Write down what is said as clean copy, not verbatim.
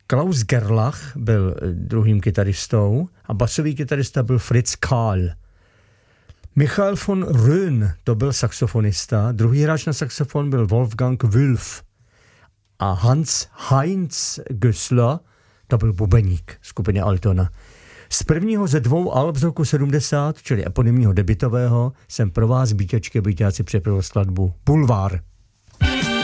Klaus Gerlach byl druhým kytaristou a basový kytarista byl Fritz Kahl. Michael von Röhn, to byl saxofonista, druhý hráč na saxofon byl Wolfgang Wülf a Hans-Heinz Gössler, to byl bubeník skupiny Altona. Z prvního ze 2 alb z roku 70, čili eponymního debutového, jsem pro vás, byťačky, byťáci, připravil skladbu Bulvár.